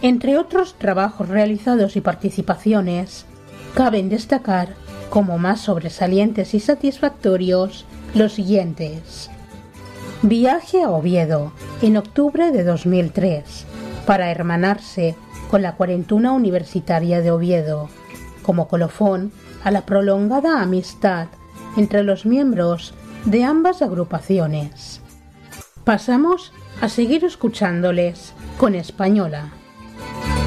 Entre otros trabajos realizados y participaciones, caben destacar como más sobresalientes y satisfactorios los siguientes. Viaje a Oviedo, en octubre de 2003, para hermanarse con la Cuarentuna Universitaria de Oviedo, como colofón a la prolongada amistad entre los miembros de ambas agrupaciones. Pasamos a seguir escuchándoles con Española.